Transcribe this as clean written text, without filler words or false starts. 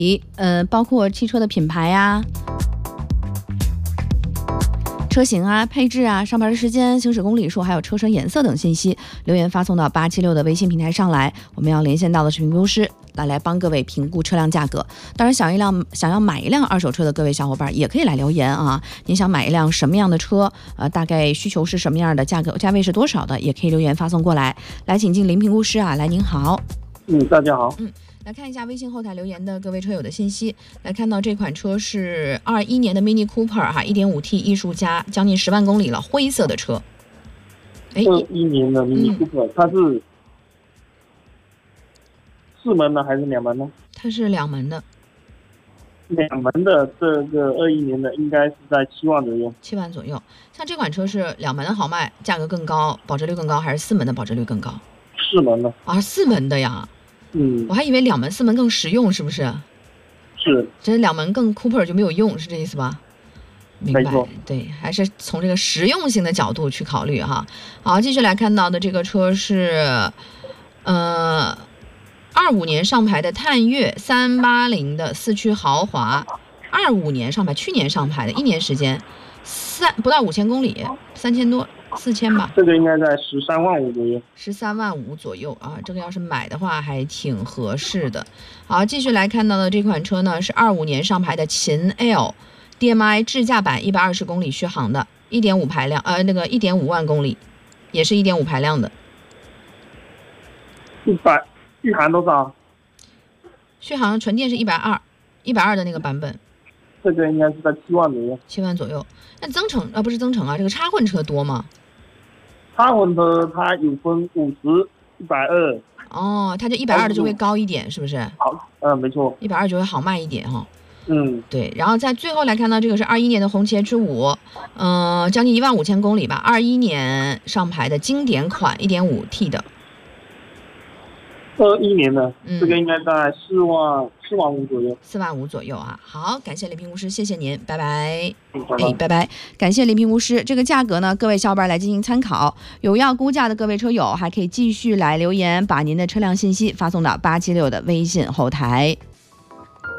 包括汽车的品牌呀、车型啊、配置啊、上牌的时间、行驶公里数，还有车身颜色等信息，留言发送到876的微信平台上来。我们要连线到的是评估师，来帮各位评估车辆价格。当然，想要买一辆二手车的各位小伙伴也可以来留言啊。您想买一辆什么样的车？大概需求是什么样的？价位是多少的？也可以留言发送过来。来，请进林评估师啊。来，您好。 大家好。 来看一下微信后台留言的各位车友的信息。来看到这款车是21年的 Mini Cooper 哈，1.5T 艺术家，将近10万公里了，灰色的车。 21年的 Mini Cooper，它是4门的还是2门呢？ 它是2门的。 2门的这个21年的应该是在7万左右。 7万左右。像这款车是2门的豪迈，价格更高，保值率更高，还是4门的保值率更高 ？4门的。 4门的呀。我还以为2门4门更实用，是不是？ 是。 这2门更 Cooper 就没有用，是这意思吧？明白。对，还是从这个实用性的角度去考虑哈。好，继续来看到的这个车是25年上牌的探岳380的4驱豪华，25年上牌，去年上牌的，1年时间，不到5000公里，3000多，4000吧。 这个应该在13万5左右。 13万5左右啊，这个要是买的话还挺合适的。好，继续来看到的这款车呢是25年上牌的秦 L DMI 智驾版，120公里续航的，1.5排量，1.5万公里，也是1.5排量的。 续航多少？ 续航纯电是120的那个版本。 这个应该是在7万左右。 7万左右。那不是增程啊，这个插混车多吗？ 插混车它有分50、120。 哦，它就120的就会高一点，是不是？ 好，没错。 120就会豪迈一点哈。 对。 然后在最后来看到这个是21年的红旗 H5，将近15000公里吧，21年上牌的经典款，1.5T 的。 21年的，这个应该在4万5左右。 4万5左右啊。好，感谢林评估师，谢谢您，拜拜。 拜拜。 感谢林评估师。这个价格呢，各位小伙伴来进行参考。有要估价的各位车友，还可以继续来留言，把您的车辆信息发送到876的微信后台。